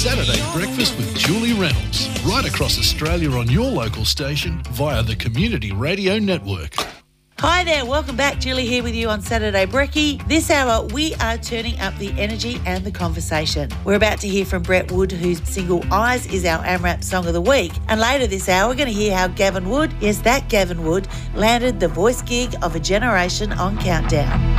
Saturday Breakfast with Julie Reynolds, right across Australia on your local station via the Community Radio Network. Hi there, welcome back. Julie here with you on Saturday Brekkie. This hour, we are turning up the energy and the conversation. We're about to hear from Brett Wood, whose single Eyes is our AMRAP Song of the Week. And later this hour, we're going to hear how Gavin Wood, yes, that Gavin Wood, landed the voice gig of a generation on Countdown.